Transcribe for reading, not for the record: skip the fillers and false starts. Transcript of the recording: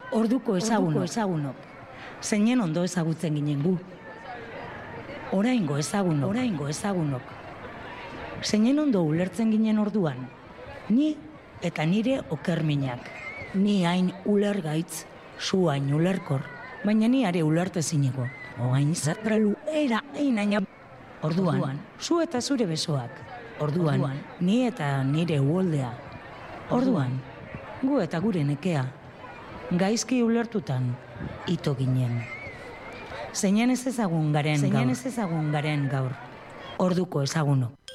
Orduko ezagunok. Zeinen ondo ezagutzen ginen gu. Oraingo ezagunok. Zeinen ondo ulertzen ginen orduan. Ni eta nire okerminak. Ni hain ulergaitz, zu hain ulerkor. Baina ni are ulertezinego. Oain zatralu era aina. Orduan, zu eta zure besoak. Orduan, ni eta nire uholdea. Orduan, gu eta gure nekea. Gaizki ulertutan, ito ginen. Zeinen ez ezagun garen gaur. Orduko ezagunok.